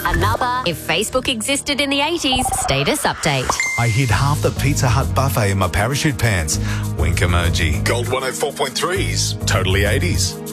Another If Facebook Existed in the 80s status update. I hid half the Pizza Hut buffet in my parachute pants. Wink emoji. Gold 104.3's Totally 80s.